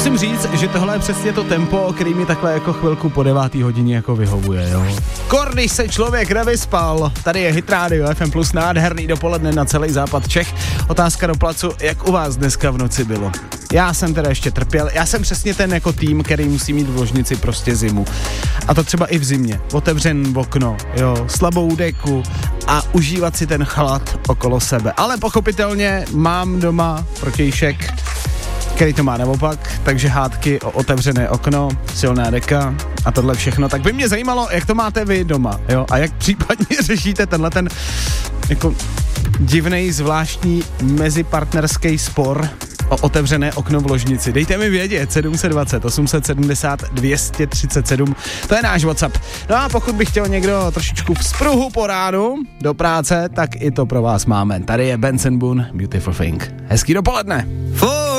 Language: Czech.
musím říct, že tohle je přesně to tempo, který mi takhle jako chvilku po 9. hodině jako vyhovuje, jo. Když se člověk nevyspal, tady je Hit Radio FM Plus, nádherný dopoledne na celý západ Čech. Otázka do placu, jak u vás dneska v noci bylo? Já jsem teda ještě trpěl, já jsem přesně ten jako tým, který musí mít v ložnici prostě zimu. A to třeba i v zimě. Otevřen okno, jo, slabou deku a užívat si ten chlad okolo sebe. Ale pochopitelně mám doma protějšek, který to má naopak, takže hádky o otevřené okno, silná deka a tohle všechno. Tak by mě zajímalo, jak to máte vy doma, jo, a jak případně řešíte tenhle ten jako divnej, zvláštní mezipartnerský spor o otevřené okno v ložnici. Dejte mi vědět, 720 870 237, to je náš WhatsApp. No a pokud by chtěl někdo trošičku vzpruhu po ránu do práce, tak i to pro vás máme. Tady je Benson Boone, Beautiful Thing. Hezký dopoledne.